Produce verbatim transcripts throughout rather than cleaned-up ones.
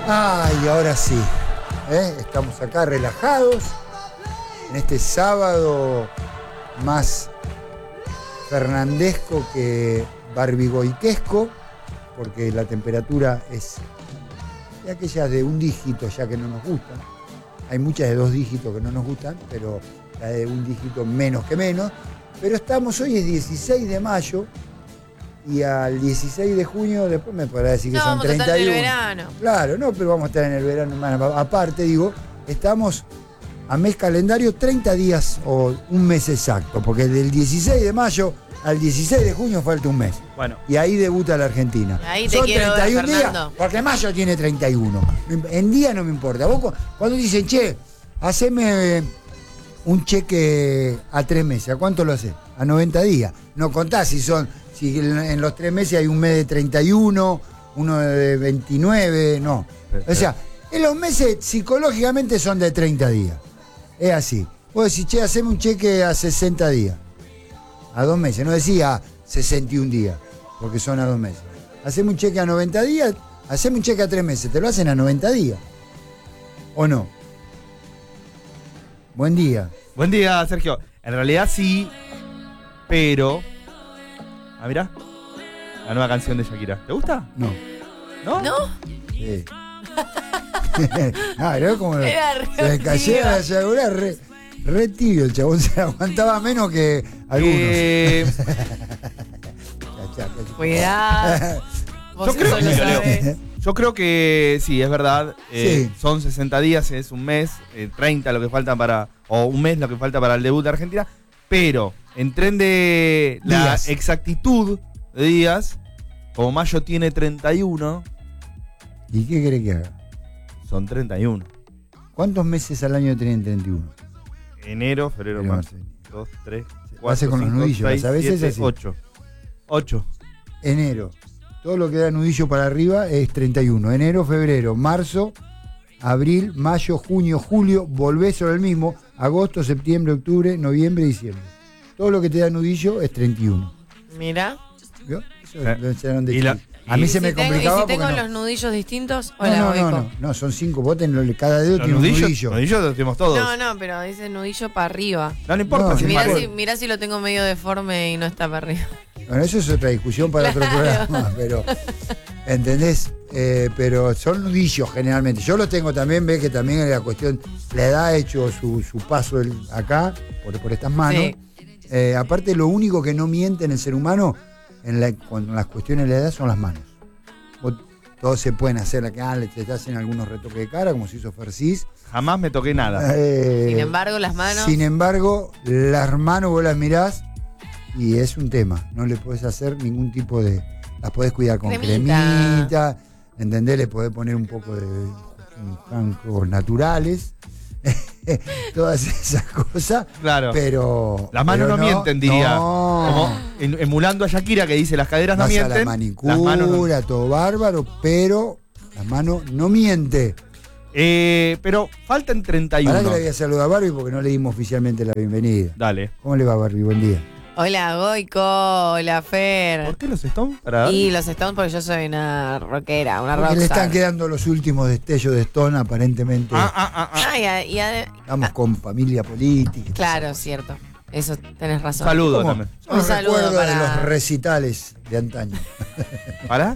Ay, ahora sí. ¿eh? Estamos acá relajados en este sábado más fernandesco que barbigoiquesco, porque la temperatura es de aquellas de un dígito ya que no nos gustan. Hay muchas de dos dígitos que no nos gustan, pero la de un dígito menos que menos. Pero estamos, hoy es dieciséis de mayo, y al dieciséis de junio después me podrá decir que no, son treinta y uno. Vamos a estar en el verano. Claro, no, pero vamos a estar en el verano. Aparte, digo, estamos a mes calendario treinta días o un mes exacto, porque del dieciséis de mayo al dieciséis de junio falta un mes. Bueno. Y ahí debuta la Argentina. Ahí te Son quiero treinta y uno ver, días, Fernando. porque mayo tiene treinta y uno. En día no me importa. Vos cuando dicen, che, haceme un cheque a tres meses, ¿a cuánto lo haces? A noventa días. No contás si son, si en los tres meses hay un mes de treinta y uno, uno de veintinueve, no. O sea, en los meses psicológicamente son de treinta días. Es así. Vos decís, che, haceme un cheque a sesenta días. A dos meses. No decía sesenta y un días, porque son a dos meses. Haceme un cheque a noventa días, haceme un cheque a tres meses. Te lo hacen a noventa días. ¿O no? Buen día. Buen día, Sergio. En realidad sí, pero... Ah, mirá. La nueva canción de Shakira. ¿Te gusta? No. ¿No? ¿No? Sí. Ah, ¿no? Como Era se le re cayera la llagadura, re, re tibio el chabón, se aguantaba menos que algunos. Eh, Cuidado. Vos Yo creo, eso lo que, sabés. yo creo que sí, es verdad. Eh, Sí. Son sesenta días, es un mes, eh, treinta lo que falta para, o un mes lo que falta para el debut de Argentina. Pero en tren de la Días. exactitud de días, como mayo tiene treinta y uno, ¿Y qué querés que haga? son treinta y uno. ¿Cuántos meses al año tienen treinta y uno? Enero, febrero, Pero, marzo, Marcelo. dos, tres, Hace cuatro, con los cinco, nudillos, seis, a veces siete, es así. ocho. ocho. Enero. Todo lo que da nudillo para arriba es treinta y uno. Enero, febrero, marzo, abril, mayo, junio, julio, volvés sobre el mismo. Agosto, septiembre, octubre, noviembre, diciembre. Todo lo que te da nudillo es treinta y uno. Mira. ¿Vio? Eso Eh, lo enseñaron de y la- chico. A mí y- se ¿Y me si tengo, complicaba ¿Y si tengo porque no. los nudillos distintos? No, Hola, no, no, Boico. no, no, son cinco. Vos tenés, cada dedo Los tiene un nudillos, nudillo. nudillos los tenemos todos. No, no, pero dice nudillo para arriba. No, no importa. No, si es Mirá más- si, mirá si lo tengo medio deforme y no está para arriba. Bueno, eso es otra discusión para otro programa, pero ¿entendés? Eh, pero son nudillos generalmente. Yo los tengo también, ves que también es la cuestión, la edad ha hecho su, su paso el- acá, por, por estas manos. Sí. Eh, aparte, lo único que no miente en el ser humano, en la, con las cuestiones de la edad, son las manos. Vos, todos se pueden hacer acá, le- te hacen algunos retoques de cara, como se hizo Fersis. Jamás me toqué nada. Eh, Sin embargo, las manos. Sin embargo, las manos vos las mirás y es un tema. No le podés hacer ningún tipo de... Las podés cuidar con Cremita. cremita, ¿entendés? Le podés poner un poco de jancos naturales, todas esas cosas. Claro. Pero... Las manos pero no, mienten, diría. no. Como em- emulando a Shakira que dice las caderas no Vas a mienten. la manicura, las manos no- todo bárbaro, pero las manos no miente. Eh, pero faltan treinta y Pará que uno. le voy a saludar a Barbie porque no le dimos oficialmente la bienvenida. Dale. ¿Cómo le va, Barbie? Buen día. Hola, Goico. Hola, Fer. ¿Por qué los Stones? Para... Y los Stones porque yo soy una rockera, una Porque le están rockstar. quedando los últimos destellos de Stone, aparentemente. Ah, ah, ah, ah. Ah, y a- y a- Estamos con familia política. claro, cierto. Eso tenés razón. Saludo ¿Cómo? también. Son Un saludo recuerdos para- de los recitales de antaño. ¿Para?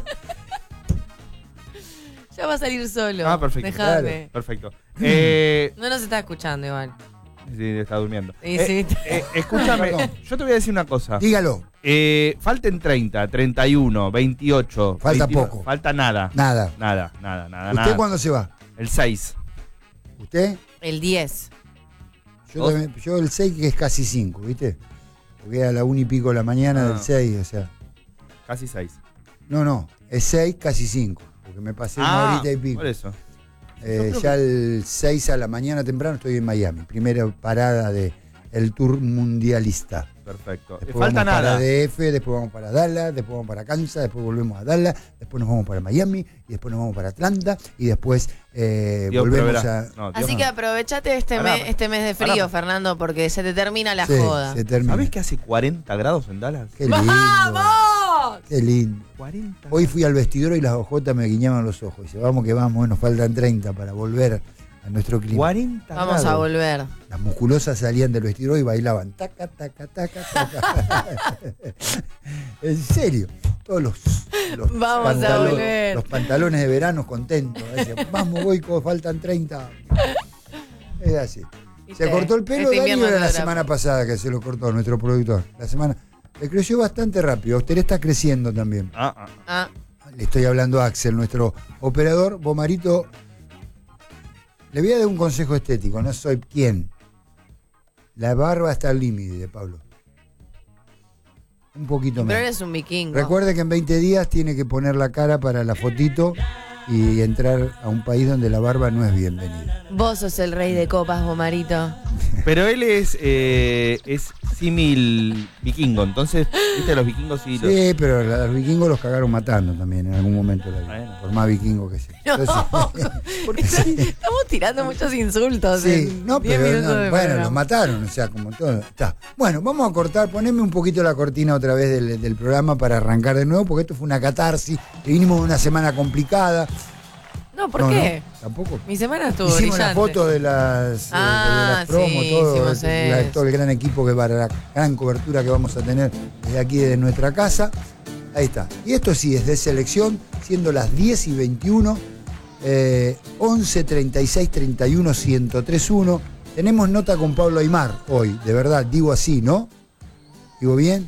Ya va a salir solo. Ah, perfecto. Dejame. Perfecto. Eh, No nos está escuchando igual. sí, está durmiendo. Sí, Eh, sí. eh, escúchame, Perdón. yo te voy a decir una cosa. Dígalo, Eh, falten treinta, treinta y uno, veintiocho. Falta veintinueve. poco. Falta nada. nada. Nada, nada, nada. ¿Usted nada. cuándo se va? El seis. ¿Usted? El diez. Yo, ¿Vos? también- yo el seis, que es casi cinco, ¿viste? Porque a la una y pico de la mañana Ah. del seis, o sea. Casi seis. No, no, es seis, casi cinco. Porque me pasé una horita y pico. por eso. Eh, creo ya el seis a la mañana temprano estoy en Miami. Primera parada de el tour mundialista. Perfecto. Después Falta vamos nada. para D F, después vamos para Dallas, después vamos para Kansas, después volvemos a Dallas, después nos vamos para Miami y después nos vamos para Atlanta y después eh, Dios volvemos proveerá. a... No, Dios Así no. que aprovechate este, Pará, mes, este mes de frío, pará. Fernando, porque se te termina la Sí, joda. se termina. ¿Sabés que hace cuarenta grados en Dallas? Qué lindo. ¡Vamos! Dios. Qué lindo. cuarenta. Hoy fui al vestidor y las ojotas me guiñaban los ojos. Dice, vamos que vamos, nos faltan treinta para volver a nuestro clima. cuarenta Vamos a grados. volver. Las musculosas salían del vestidor y bailaban. Taca, taca, taca, taca. En serio. Todos los, los, Vamos a volver. los pantalones de verano contentos. Decían, vamos, Goico, faltan treinta. Es así. ¿Viste? Se cortó el pelo, Este Dani, invierno era la dura. semana pasada que se lo cortó nuestro productor. La semana. Le creció bastante rápido. Usted está creciendo también. Ah, ah. Ah, Le estoy hablando a Axel, nuestro operador. Bomarito, le voy a dar un consejo estético, no soy quien. La barba está al límite, Pablo. Un poquito pero más. eres un vikingo. Recuerde que en veinte días tiene que poner la cara para la fotito y entrar a un país donde la barba no es bienvenida. Vos sos el rey de copas, Bomarito. Pero él es, eh, es símil vikingo, entonces, viste, los vikingos sí. Los... Sí, pero a los vikingos los cagaron matando también en algún momento de la vida. Bueno. Por más vikingo que sea. No. Entonces, Estamos tirando muchos insultos. sí, en no, diez pero minutos no, de bueno, programa. los mataron, o sea, como todo. Está. Bueno, vamos a cortar, poneme un poquito la cortina otra vez del, del programa para arrancar de nuevo, porque esto fue una catarsis, y vinimos de una semana complicada. No, ¿por No, qué? no, tampoco. Mi semana estuvo Hicimos brillante. la foto de las, eh, Ah, de las promos, sí, todo, hicimos de la- eso. todo el gran equipo que para la gran cobertura que vamos a tener desde aquí de nuestra casa. Ahí está. Y esto sí es de selección, siendo las diez y veintiuno, eh, once, treinta y seis, treinta y uno, ciento tres punto uno. Tenemos nota con Pablo Aymar hoy, de verdad, digo así, ¿no? ¿Digo bien?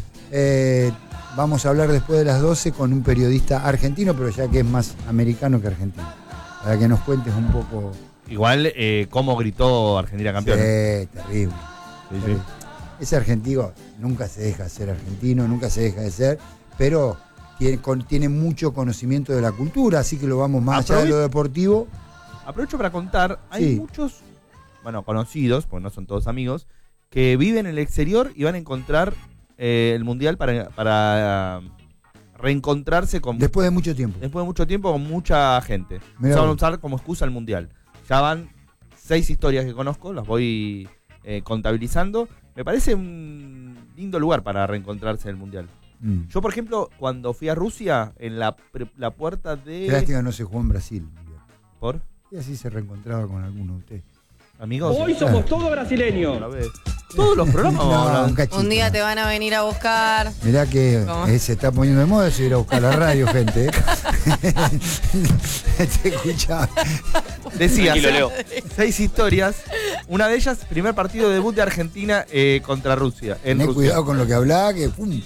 Eh, vamos a hablar después de las doce con un periodista argentino, pero ya que es más americano que argentino. Para que nos cuentes un poco. Igual, eh, cómo gritó Argentina campeón. Sí, terrible. Sí, sí. terrible. Ese argentino nunca se deja de ser argentino, nunca se deja de ser, pero tiene, con- tiene mucho conocimiento de la cultura, así que lo vamos más allá de lo deportivo. Aprovecho para contar, hay Sí. muchos, bueno, conocidos, porque no son todos amigos, que viven en el exterior y van a encontrar eh, el Mundial para, para eh, reencontrarse con Después de mucho tiempo. después de mucho tiempo con mucha gente. Mirá Se van a vos. usar como excusa el Mundial. Ya van seis historias que conozco, las voy eh, contabilizando. Me parece un lindo lugar para reencontrarse en el Mundial. Mm. Yo, por ejemplo, cuando fui a Rusia, en la, pre- la puerta de... Qué lástima no se jugó en Brasil. ¿Por? Y así se reencontraba con alguno de ustedes. Amigos. Hoy somos todos brasileños. Otra vez. Todos los programas vamos a No, hablar. un cachito. Un día no. te van a venir a buscar. Mirá que ¿Cómo? eh, se está poniendo de moda eso ir a buscar la radio, gente. ¿eh? Te escuchaba. Decía, Tranquilo, seis, Leo. seis historias. Una de ellas, primer partido de debut de Argentina eh, contra Rusia. En Tené Rusia. cuidado con lo que hablaba, que pum.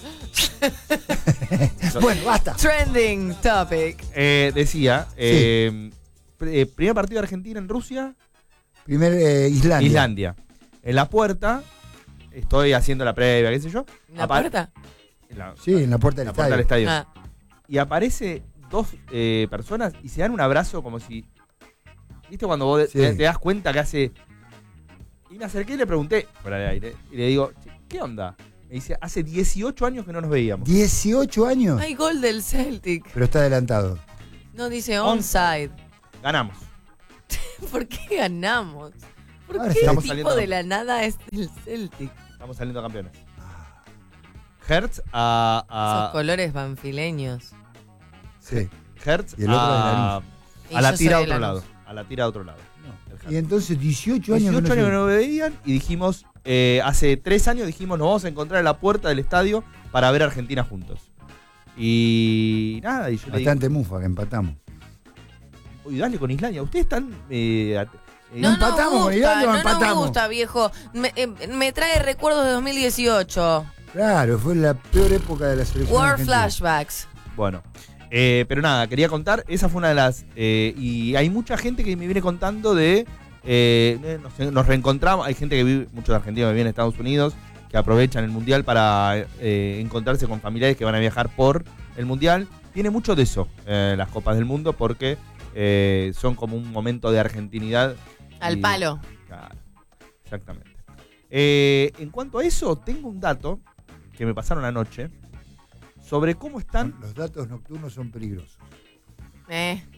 Bueno, basta. Trending topic. Eh, decía, eh, pr- eh, primer partido de Argentina en Rusia, Primer eh, Islandia. Islandia. En la puerta, estoy haciendo la previa, qué sé yo. ¿La Apa- puerta? En la, Sí, en la puerta en del la puerta del estadio. estadio. Ah, Y aparece dos eh, personas y se dan un abrazo como si... ¿Viste cuando vos Sí. te, te das cuenta que hace... Y me acerqué y le pregunté, fuera de aire, y le digo, "Che, ¿qué onda?" Me dice, hace dieciocho años que no nos veíamos. dieciocho años. hay gol del Celtic. Pero está adelantado. No dice onside. Ganamos. ¿Por qué ganamos? ¿Por Ahora qué sí. el Estamos tipo saliendo- de la nada es del Celtic? Estamos saliendo campeones. Hertz a... Esos a colores banfileños. Sí. Hertz Y el otro de a, Y a la yo tira a soy de otro Lanús. lado. A la tira a otro lado. El Hertz. Y entonces dieciocho años. dieciocho que no años que se- no me veían y dijimos, eh, hace tres años dijimos, nos vamos a encontrar en la puerta del estadio para ver a Argentina juntos. Y nada, y yo le Bastante mufa que empatamos. digo, uy, dale con Islandia, ustedes están... eh, at- eh, No ¿Empatamos nos con gusta, Irlanda o no empatamos? nos gusta, viejo. Me, eh, me trae recuerdos de dos mil dieciocho. Claro, fue la peor época de la selección. War argentina. flashbacks. Bueno, eh, pero nada, quería contar, esa fue una de las... eh, y hay mucha gente que me viene contando de... eh, eh, nos, nos reencontramos, hay gente que vive, muchos argentinos que viven en Estados Unidos, que aprovechan el Mundial para eh, encontrarse con familiares que van a viajar por el Mundial. Tiene mucho de eso, eh, las Copas del Mundo, porque eh, son como un momento de argentinidad. Al y- palo. Claro, exactamente. Eh, en cuanto a eso, tengo un dato que me pasaron anoche sobre cómo están... Los datos nocturnos son peligrosos. Eh.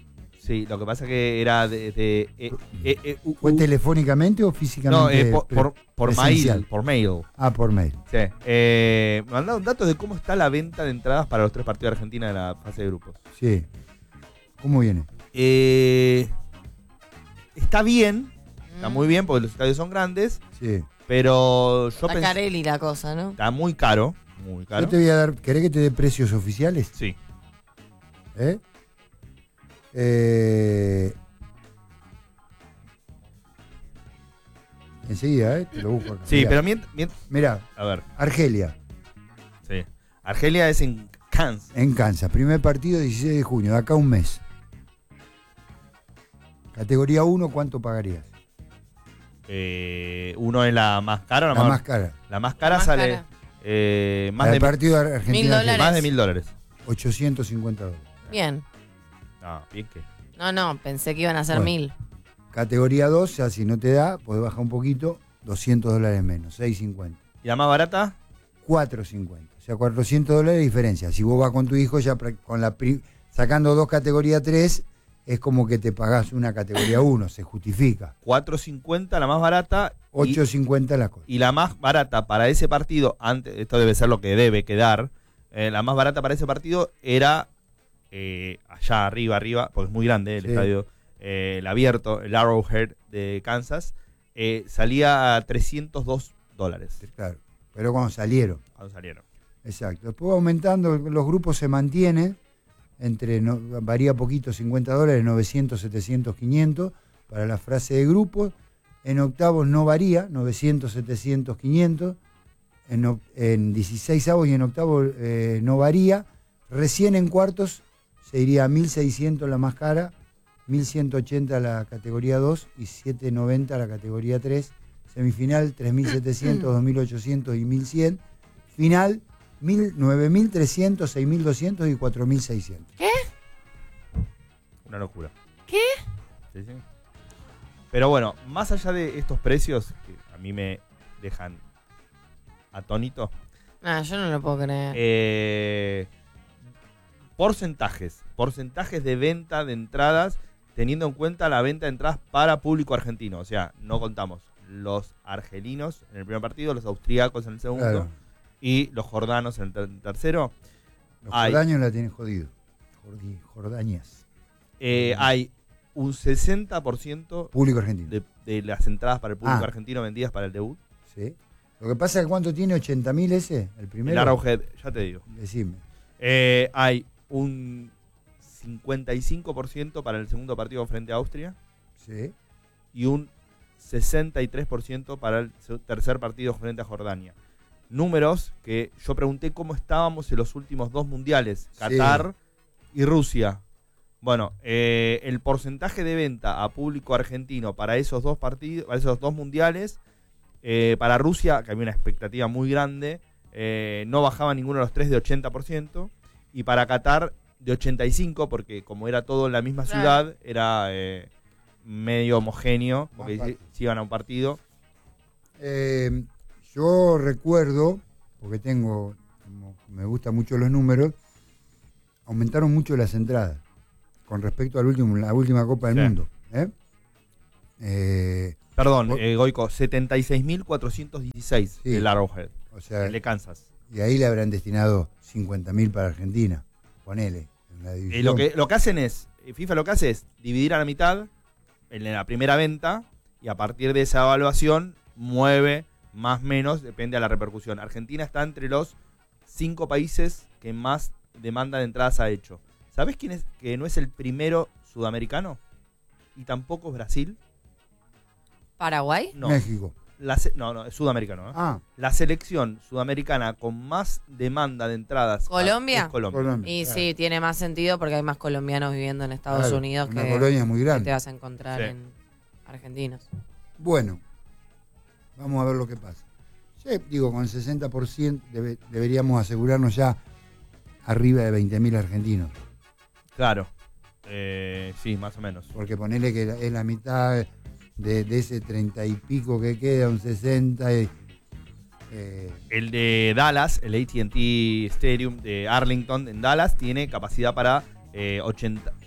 Sí, lo que pasa que era de... de eh, eh, eh, uh, ¿Fue uh, telefónicamente o físicamente? no, eh, por, pre- por, por presencial? mail. Por mail. Ah, por mail. Sí. Eh, me mandaron datos de cómo está la venta de entradas para los tres partidos de Argentina en la fase de grupos. Sí. ¿Cómo viene? Eh, está bien, está Mm. muy bien porque los estadios son grandes, Sí. pero yo Está pensé... Carelli la cosa, ¿no? Está muy caro, muy caro. Yo te voy a dar. ¿Querés que te dé precios oficiales? Sí. ¿Eh? Eh, enseguida, ¿eh? Te lo busco acá. Sí, Mirá. pero mientras... Mient Mirá, a ver, Argelia, sí. Argelia es en Kansas. en Kansas. Primer partido, dieciséis de junio, de acá a un mes. Categoría uno, ¿cuánto pagarías? Eh, uno es la más cara, o La la, más cara. la más cara La más sale cara. eh, más, La de, del partido de Argentina. Mil dólares. más de mil dólares. ochocientos cincuenta dólares. Bien. No, bien que. No, no, pensé que iban a ser Bueno. mil. Categoría dos, o sea, si no te da, podés bajar un poquito, doscientos dólares menos, seiscientos cincuenta. ¿Y la más barata? cuatrocientos cincuenta. O sea, cuatrocientos dólares de diferencia. Si vos vas con tu hijo, ya pra- con la pri- sacando dos categoría tres, es como que te pagás una categoría uno, se justifica. cuatro cincuenta la más barata. y- ochocientos cincuenta la cosa. Y la más barata para ese partido, antes, esto debe ser lo que debe quedar, eh, la más barata para ese partido era eh, allá arriba, arriba, porque es muy grande el Sí. estadio, eh, el abierto, el Arrowhead de Kansas, eh, salía a trescientos dos dólares Claro. Pero cuando salieron. cuando salieron. Exacto. Después va aumentando, los grupos se mantienen, entre no, varía poquito, cincuenta dólares, novecientos, setecientos, quinientos, para la frase de grupos. En octavos no varía, novecientos, setecientos, quinientos. En, oc- en dieciséis avos y en octavos eh, no varía. Recién en cuartos se iría a mil seiscientos la más cara, mil ciento ochenta la categoría dos y setecientos noventa la categoría tres. Semifinal tres mil setecientos, dos mil ochocientos y mil cien. Final nueve mil trescientos, seis mil doscientos y cuatro mil seiscientos. Una locura. ¿Qué? Sí, sí. Pero bueno, más allá de estos precios, que a mí me dejan atónito, Ah, yo no lo puedo creer. eh, porcentajes, porcentajes de venta de entradas, teniendo en cuenta la venta de entradas para público argentino. O sea, no contamos los argelinos en el primer partido, los austríacos en el segundo Claro. y los jordanos en el ter- tercero. Los Ay. jordanios la tienen jodido. Jordi- Jordanias. Eh, hay un sesenta por ciento Público argentino. de, de las entradas para el público Ah. argentino vendidas para el debut. ¿Sí? Lo que pasa es que ¿cuánto tiene? ¿ochenta mil ese? El primero. El Arrowhead, ya te digo. Decime. Eh, hay un cincuenta y cinco por ciento para el segundo partido frente a Austria ¿Sí? y un sesenta y tres por ciento para el se- tercer partido frente a Jordania. Números que yo pregunté cómo estábamos en los últimos dos mundiales, Sí. Qatar y Rusia. Bueno, eh, el porcentaje de venta a público argentino para esos dos partidos, para esos dos mundiales, eh, para Rusia, que había una expectativa muy grande, eh, no bajaba ninguno de los tres de ochenta por ciento, y para Qatar de ochenta y cinco por ciento, porque como era todo en la misma Claro. ciudad, era eh, medio homogéneo, porque Más si, si iban a un partido. Eh, yo recuerdo, porque tengo, como me gustan mucho los números, aumentaron mucho las entradas con respecto al último, la última Copa del Sí. Mundo. ¿eh? Eh, Perdón, Por- eh, Goico, setenta y seis mil cuatrocientos dieciséis Sí. el Arrowhead, o sea, el de Kansas. y ahí le habrán destinado cincuenta mil para Argentina. Ponele. En la división. Eh, lo, que, lo que hacen es, eh, FIFA lo que hace es dividir a la mitad en la primera venta y a partir de esa evaluación mueve más o menos, depende de la repercusión. Argentina está entre los cinco países que más demanda de entradas ha hecho. ¿Sabés quién es que no es el primero sudamericano? Y tampoco es Brasil. ¿Paraguay? No, México. la se- no, no, es sudamericano. ¿eh? Ah, La selección sudamericana con más demanda de entradas. ¿Colombia? Es Colombia. Colombia. Y claro. sí, tiene más sentido porque hay más colombianos viviendo en Estados Claro, Unidos una que, colonia muy que grande. te vas a encontrar Sí. en argentinos. Bueno, vamos a ver lo que pasa. Sí, digo, con el sesenta por ciento debe- deberíamos asegurarnos ya arriba de veinte mil argentinos. Claro. Eh, sí, más o menos. Porque ponerle que es la mitad de, de ese treinta y pico que queda, un sesenta. Y, eh, El de Dallas, el A T and T Stadium de Arlington en Dallas, tiene capacidad para eh, ochenta.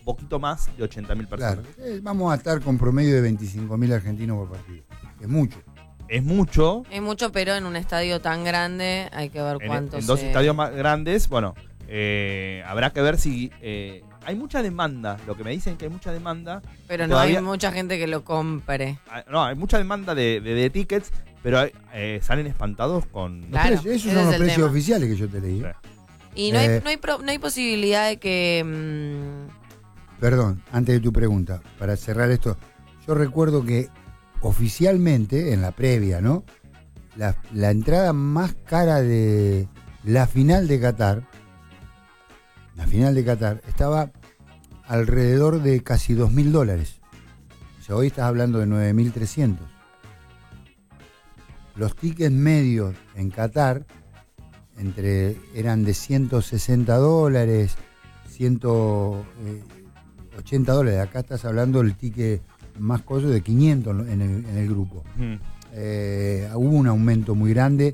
poquito más de ochenta mil personas. Claro. Eh, vamos a estar con promedio de veinticinco mil argentinos por partido. Es mucho. Es mucho. Es mucho, pero en un estadio tan grande hay que ver En, cuántos. en dos se- estadios más grandes, bueno, eh, habrá que ver si... eh, hay mucha demanda, lo que me dicen que hay mucha demanda. Pero no todavía- hay mucha gente que lo compre. Ah, No, hay mucha demanda de, de, de tickets, pero hay- eh, salen espantados con... Claro, Los precios- esos ese son es los el precios tema. oficiales que yo te leí. Sí. Y no hay, Eh. no hay, pro- no hay posibilidad de que... mm, Perdón, antes de tu pregunta, para cerrar esto, yo recuerdo que oficialmente, en la previa, ¿no? La, la entrada más cara de la final de Qatar, la final de Qatar, estaba alrededor de casi dos mil dólares. O sea, hoy estás hablando de nueve mil trescientos. Los tickets medios en Qatar entre, eran de ciento sesenta dólares, ciento ochenta dólares. Acá estás hablando del ticket más coso de quinientos en el, en el grupo. Mm. Eh, hubo un aumento muy grande,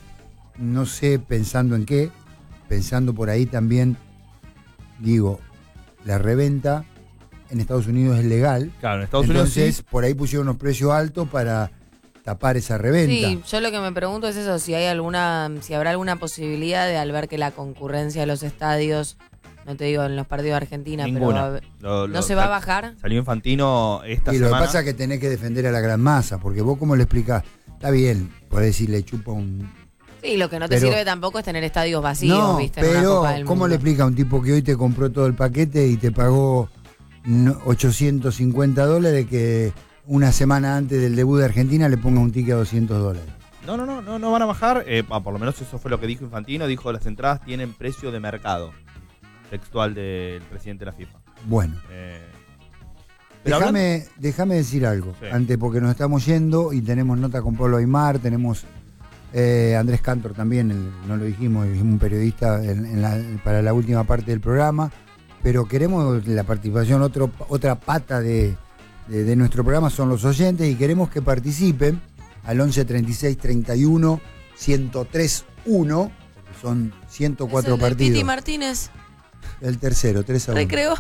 no sé pensando en qué, pensando por ahí también, digo, la reventa en Estados Unidos es legal, Claro, en Estados entonces Unidos sí. por ahí pusieron unos precios altos para tapar esa reventa. Sí, yo lo que me pregunto es eso, si hay alguna, si habrá alguna posibilidad de al ver que la concurrencia de los estadios, no te digo en los partidos de Argentina, Ninguna. pero Lo- no lo- se va a sal- bajar. Salió Infantino esta Y lo que semana. pasa es que tenés que defender a la gran masa, porque vos cómo le explicás, está bien, podés decirle chupa un... Sí, lo que no te Pero- sirve tampoco es tener estadios vacíos, no, ¿viste? En una pero Copa del ¿cómo Mundo. le explica a un tipo que hoy te compró todo el paquete y te pagó no- ochocientos cincuenta dólares que una semana antes del debut de Argentina le ponga un ticket a doscientos dólares? No, no, no, no, no van a bajar. Eh, ah, por lo menos eso fue lo que dijo Infantino. Dijo las entradas tienen precio de mercado. Textual del presidente de la FIFA. Bueno, Eh, pero hablando- déjame, déjame decir algo, Sí. antes porque nos estamos yendo y tenemos nota con Pablo Aymar, tenemos eh, Andrés Cantor también, el- no lo dijimos, dijimos un periodista en- en la- para la última parte del programa, pero queremos la participación, otro, otra pata de, de- de nuestro programa son los oyentes y queremos que participen al once treinta y seis treinta y uno ciento tres uno, porque son ciento cuatro ¿Es el de partidos. Piti Martínez, El tercero, tres a uno. recreó.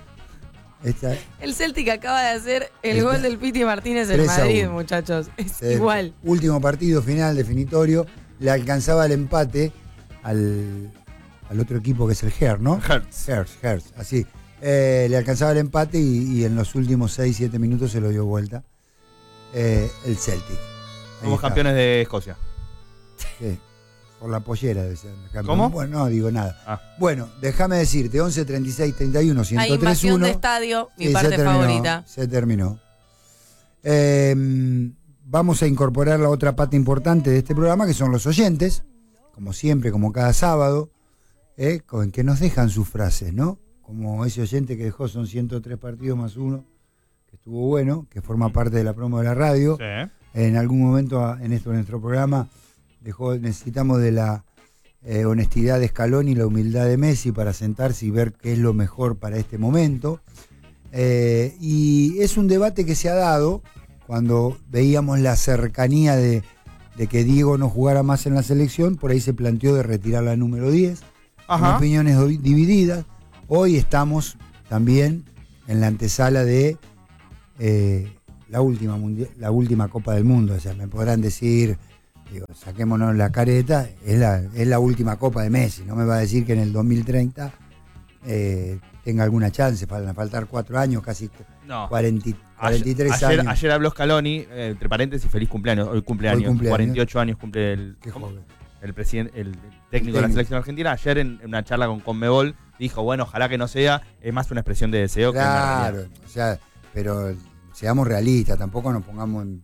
Esta- El Celtic acaba de hacer el Está- gol del Piti Martínez en tres a Madrid, uno. muchachos. Es Eh, igual. Último partido final definitorio, le alcanzaba el empate al, al otro equipo que es el Hertz, ¿no? Hertz. Hertz, Hertz, así. Eh, le alcanzaba el empate y, y en los últimos seis siete minutos se lo dio vuelta eh, el Celtic. Ahí Somos está. campeones de Escocia. Sí, por la pollera debe ser. campeón. ¿Cómo? Bueno, no digo nada. Ah. Bueno, déjame decirte, once treinta y seis treinta y uno Hay ciento tres invasión uno. de estadio, mi Sí, se parte terminó, favorita. Se terminó. Eh, vamos a incorporar la otra parte importante de este programa, que son los oyentes, como siempre, como cada sábado, eh, con que nos dejan sus frases, ¿no? Como ese oyente que dejó, son ciento tres partidos más uno, que estuvo bueno, que forma parte de la promo de la radio. Sí. En algún momento a- en esto, en nuestro programa, dejó, necesitamos de la eh, honestidad de Scaloni y la humildad de Messi para sentarse y ver qué es lo mejor para este momento. Eh, y es un debate que se ha dado cuando veíamos la cercanía de, de que Diego no jugara más en la selección, por ahí se planteó de retirar la número diez, con Ajá. opiniones do- divididas. Hoy estamos también en la antesala de eh, la última mundial, la última Copa del Mundo. O sea, me podrán decir, digo, saquémonos la careta, es la, es la última Copa de Messi. No me va a decir que en el dos mil treinta eh, tenga alguna chance, van a faltar cuatro años, casi No. cuarenta, cuarenta y tres ayer, años. ayer habló Scaloni, eh, entre paréntesis, feliz cumpleaños. Hoy cumpleaños. Hoy cumpleaños. cuarenta y ocho años cumple el, Qué joven. el presidente, el técnico de la Técnico. selección argentina. Ayer en, en una charla con Conmebol dijo, bueno, ojalá que no sea, es más una expresión de deseo que una Claro, realidad. o sea, pero seamos realistas, tampoco nos pongamos en.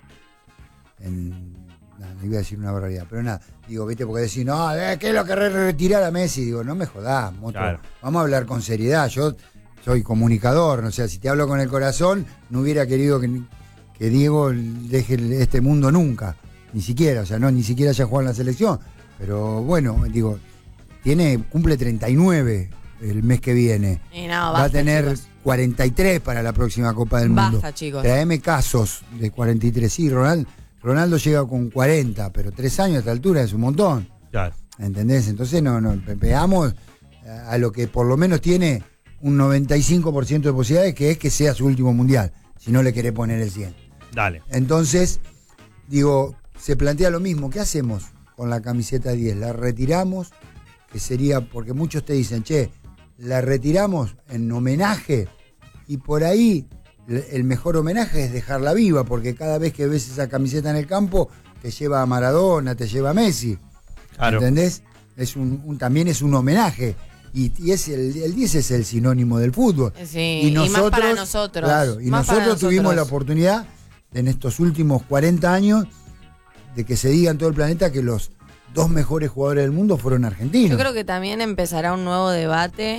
en nada, no iba a decir una barbaridad, pero nada, digo, viste, porque decís, no, eh, ¿qué es lo que re- retirar a Messi? Digo, no me jodás, monstruo. Claro. Vamos a hablar con seriedad. Yo soy comunicador, o sea, si te hablo con el corazón, no hubiera querido que, que Diego deje el- este mundo nunca, ni siquiera, o sea, no, ni siquiera haya jugado en la selección. Pero bueno, digo, tiene, cumple treinta y nueve el mes que viene. Y no, Va a basta, tener chicos. cuarenta y tres para la próxima Copa del Mundo. Basta, chicos. Traeme casos de cuarenta y tres. Sí, Ronaldo, Ronaldo llega con cuarenta, pero tres años a esta altura es un montón. Claro. ¿Entendés? Entonces no, no, veamos a lo que por lo menos tiene un noventa y cinco por ciento de posibilidades, que es que sea su último mundial, si no le querés poner el cien. Dale. Entonces, digo, se plantea lo mismo. ¿Qué hacemos con la camiseta diez? ¿La retiramos? Que sería, porque muchos te dicen, che, la retiramos en homenaje, y por ahí el mejor homenaje es dejarla viva, porque cada vez que ves esa camiseta en el campo te lleva a Maradona, te lleva a Messi. Claro. ¿Entendés? Es un, un, también es un homenaje. Y, y es el, el diez es el sinónimo del fútbol. Sí, y, nosotros, y más para nosotros. Claro, y más nosotros tuvimos nosotros. la oportunidad en estos últimos cuarenta años de que se diga en todo el planeta que los dos mejores jugadores del mundo fueron argentinos. Yo creo que también empezará un nuevo debate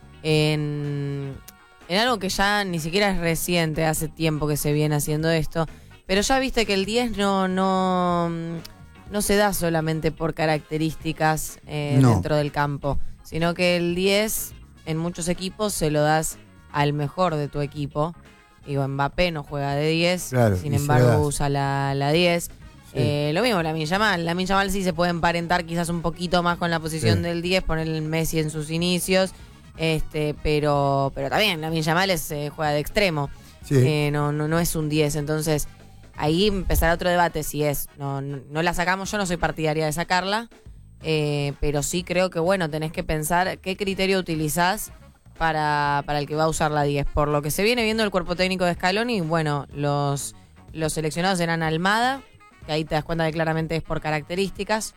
en, en algo que ya ni siquiera es reciente, hace tiempo que se viene haciendo esto, pero ya viste que el diez no, no, no se da solamente por características eh, no. dentro del campo, sino que el diez en muchos equipos se lo das al mejor de tu equipo. Digo, Mbappé no juega de diez, claro, sin embargo usa la, la diez. Sí. Eh, lo mismo, Lamine Yamal. Lamine Yamal sí se puede emparentar quizás un poquito más con la posición sí. del diez, poner el Messi en sus inicios, este, pero pero también Lamine Yamal es, eh, juega de extremo, sí. eh, no, no, no es un diez, entonces ahí empezará otro debate si es, no, no, no la sacamos, yo no soy partidaria de sacarla, eh, pero sí creo que bueno, tenés que pensar qué criterio utilizás para, para el que va a usar la diez. Por lo que se viene viendo el cuerpo técnico de Scaloni, bueno, los, los seleccionados eran Almada, que ahí te das cuenta que claramente es por características,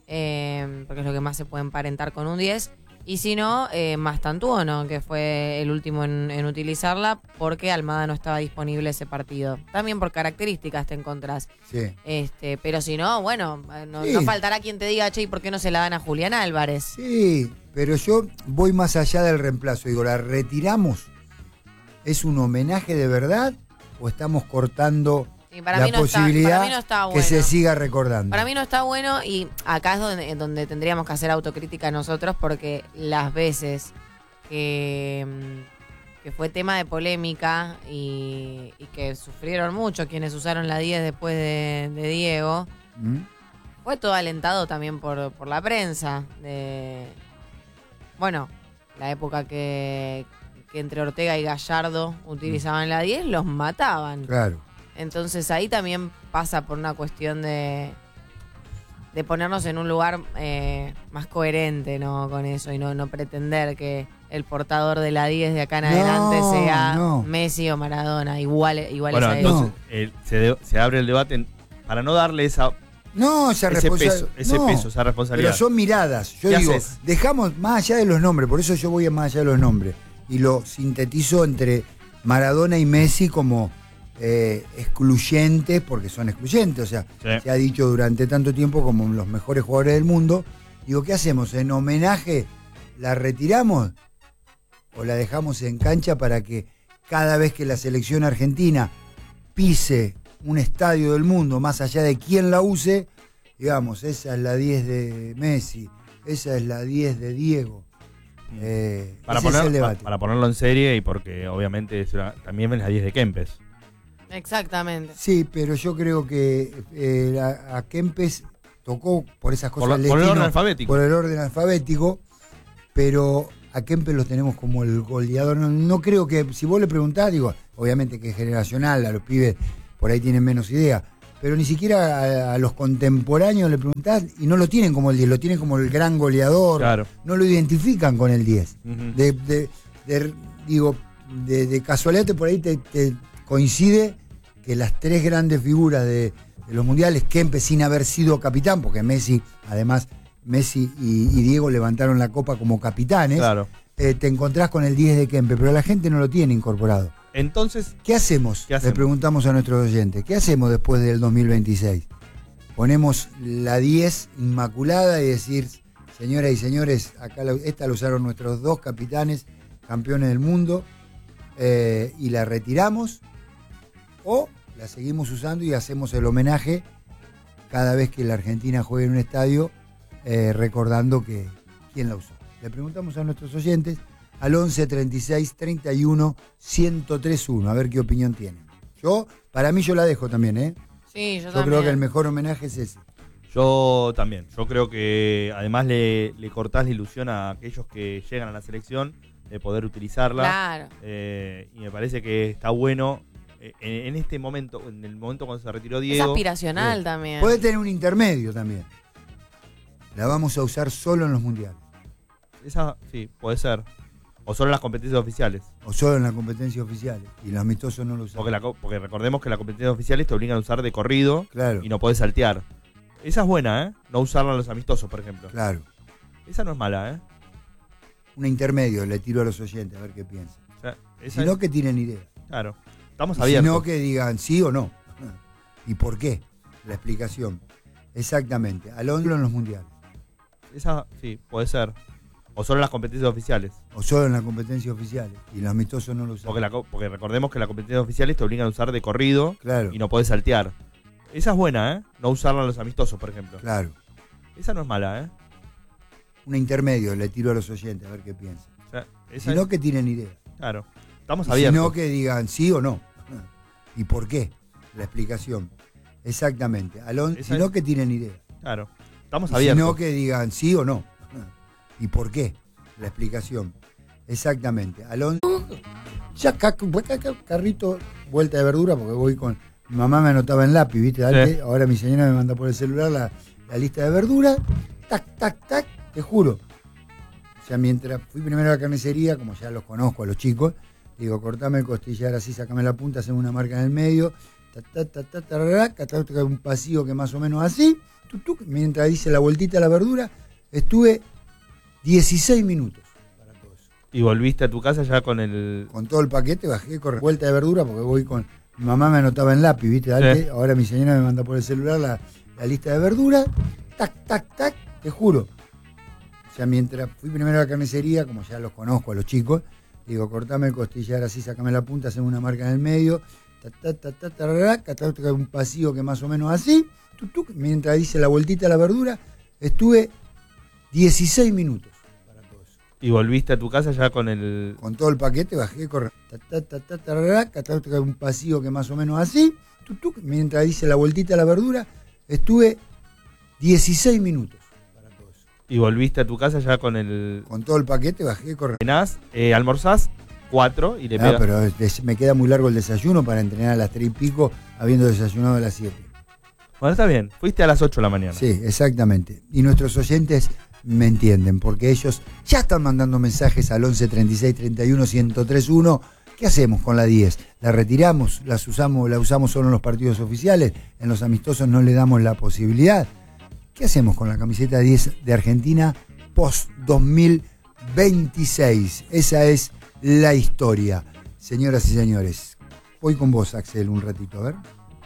eh, porque es lo que más se puede emparentar con un diez, y si no, eh, Mastantuono, que fue el último en, en utilizarla, porque Almada no estaba disponible ese partido. También por características te encontrás. Sí. Este, pero si no, bueno, no, sí. no faltará quien te diga, che, ¿y por qué no se la dan a Julián Álvarez? Sí, pero yo voy más allá del reemplazo. Digo, ¿la retiramos? ¿Es un homenaje de verdad o estamos cortando para la mí no posibilidad está, no está bueno. que se siga recordando? Para mí no está bueno, y acá es donde, donde tendríamos que hacer autocrítica nosotros, porque las veces que, que fue tema de polémica y, y que sufrieron mucho quienes usaron la diez después de, de Diego, ¿Mm? fue todo alentado también por, por la prensa. De, bueno, la época que, que entre Ortega y Gallardo utilizaban la diez, los mataban. Claro. Entonces ahí también pasa por una cuestión de, de ponernos en un lugar eh, más coherente, ¿no? Con eso, y no, no pretender que el portador de la diez de acá en no, adelante sea no. Messi o Maradona, igual, iguales bueno, a entonces ellos. eh, se, de, se abre el debate en, para no darle esa no, esa ese peso, ese no, peso, esa responsabilidad. Pero son miradas. Yo digo, haces? dejamos más allá de los nombres, por eso yo voy más allá de los nombres y lo sintetizo entre Maradona y Messi como Eh, excluyentes, porque son excluyentes, o sea, sí. se ha dicho durante tanto tiempo como los mejores jugadores del mundo. Digo, ¿qué hacemos? ¿En homenaje la retiramos o la dejamos en cancha para que cada vez que la selección argentina pise un estadio del mundo, más allá de quién la use, digamos, esa es la diez de Messi, esa es la diez de Diego? Eh, para, ese poner, es el debate. Para, para ponerlo en serie, y porque obviamente es una, también es la diez de Kempes. Exactamente. Sí, pero yo creo que eh, a, a Kempes tocó por esas cosas. Por, la, por el orden alfabético. Por el orden alfabético, pero a Kempes lo tenemos como el goleador. No, no creo que, si vos le preguntás, digo, obviamente que es generacional, a los pibes por ahí tienen menos idea, pero ni siquiera a, a los contemporáneos le preguntás y no lo tienen como el diez, lo tienen como el gran goleador. Claro. No lo identifican con el diez. Uh-huh. de, de, de, digo, de, de casualidad por ahí te... te coincide que las tres grandes figuras de, de los mundiales, Kempes sin haber sido capitán, porque Messi, además, Messi y, y Diego levantaron la copa como capitanes, claro. eh, te encontrás con el diez de Kempes, pero la gente no lo tiene incorporado. Entonces, ¿qué hacemos? ¿qué hacemos? Le preguntamos a nuestros oyentes, ¿qué hacemos después del dos mil veintiséis? Ponemos la diez inmaculada y decir, señoras y señores, acá la, esta la usaron nuestros dos capitanes, campeones del mundo, eh, y la retiramos, o la seguimos usando y hacemos el homenaje cada vez que la Argentina juegue en un estadio, eh, recordando que quién la usó. Le preguntamos a nuestros oyentes al once, treinta y seis, treinta y uno, ciento tres uno, a ver qué opinión tienen. Yo, para mí yo la dejo también, ¿eh? Sí, yo, yo también. creo que el mejor homenaje es ese. Yo también. Yo creo que además le, le cortás la ilusión a aquellos que llegan a la selección de poder utilizarla. Claro. Eh, y me parece que está bueno eh, en, en este momento, en el momento cuando se retiró Diego. Es aspiracional Sí. también. Puede tener un intermedio también. La vamos a usar solo en los mundiales. Esa, sí, puede ser. O solo en las competencias oficiales. O solo en las competencias oficiales. Y los amistosos no lo usan. Porque, la, porque recordemos que las competencias oficiales te obligan a usar de corrido Claro, y no podés saltear. Esa es buena, ¿eh? No usarla en los amistosos, por ejemplo. claro. Esa no es mala, ¿eh? Un intermedio, le tiro a los oyentes a ver qué piensan. O sea, esa Si no, es- que tienen idea. claro. Estamos Y si abiertos. no, que digan sí o no. ¿Y por qué? La explicación. Exactamente. Alonso en los mundiales. Esa, sí, puede ser. O solo en las competencias oficiales. O solo en las competencias oficiales. Y los amistosos no lo usan. Porque, la, porque recordemos que las competencias oficiales te obligan a usar de corrido Claro, y no podés saltear. Esa es buena, ¿eh? No usarla en los amistosos, por ejemplo. claro. Esa no es mala, ¿eh? Un intermedio, le tiro a los oyentes a ver qué piensan. O sea, esa Si es- no, que tienen idea. claro. Estamos Y si abiertos. no, que digan sí o no. ¿Y por qué? La explicación. Exactamente. Alonso, Esa si no, es- que tienen idea. Claro. Estamos Y si abiertos. no, que digan sí o no. ¿Y por qué? La explicación. Exactamente. Alonso. Ya ca- ca- ca- carrito, vuelta de verdura, porque voy con. Mi mamá me anotaba en lápiz, ¿viste? Antes, ahora mi señora me manda por el celular la, la lista de verduras. Tac, tac, tac, te juro. O sea, mientras fui primero a la carnicería, como ya los conozco a los chicos, digo, cortame el costillar así, sacame la punta, haceme una marca en el medio. Ta, ta, ta, ta, tarará, ta, ta, ta, un pasillo que más o menos así. Tuc, tuc, mientras hice la vueltita a la verdura, estuve dieciséis minutos para todo eso. Y volviste a tu casa ya con el... Con todo el paquete, bajé, corre vuelta de verdura, porque voy con. Mi mamá me anotaba en lápiz, ¿viste? Antes, Sí. ahora mi señora me manda por el celular la, la lista de verduras. Tac, tac, tac, te juro. O sea, mientras fui primero a la carnicería, como ya los conozco a los chicos, digo, cortame el costillar así, sacame la punta, haceme una marca en el medio. Ta, ta, ta, ta, tarará, ta, ta, ta, un pasillo que más o menos así. Tuc, tuc, mientras hice la vueltita a la verdura, estuve dieciséis minutos para todo eso. Y volviste a tu casa ya con el... Con todo el paquete, bajé, corre. Ta, ta, ta, ta, tarará, ta, ta, ta, un pasillo que más o menos así. Tuc, tuc, mientras hice la vueltita a la verdura, estuve dieciséis minutos para todo eso. Y volviste a tu casa ya con el... Con todo el paquete, bajé, corre. Cenás, eh, almorzás, cuatro, y le Ah, pegas... pero es- me queda muy largo el desayuno para entrenar a las tres y pico, habiendo desayunado a las siete. Bueno, está bien. Fuiste a las ocho de la mañana. Sí, exactamente. Y nuestros oyentes me entienden, porque ellos ya están mandando mensajes al once treinta y seis treinta y uno ciento tres uno. ¿Qué hacemos con la diez? ¿La retiramos? ¿Las usamos, ¿La usamos solo en los partidos oficiales? ¿En los amistosos no le damos la posibilidad? ¿Qué hacemos con la camiseta diez de Argentina post dos mil veintiséis? Esa es la historia. Señoras y señores, voy con vos, Axel, un ratito, a ver.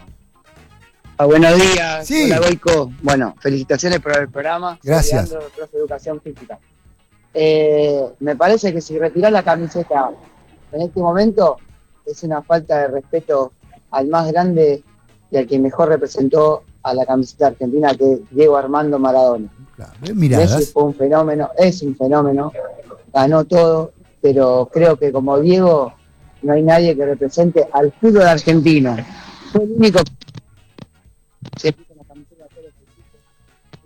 Ah, buenos días, Sí. hola Goico. Bueno, felicitaciones por el programa. Soy Gracias. Leandro, profe de Educación Física. Eh, me parece que si retirar la camiseta en este momento es una falta de respeto al más grande y al que mejor representó a la camiseta argentina, que es Diego Armando Maradona. Claro, ¿ves? Messi Miradas. fue un fenómeno, es un fenómeno, ganó todo, pero creo que como Diego no hay nadie que represente al fútbol argentino. Fue el único que se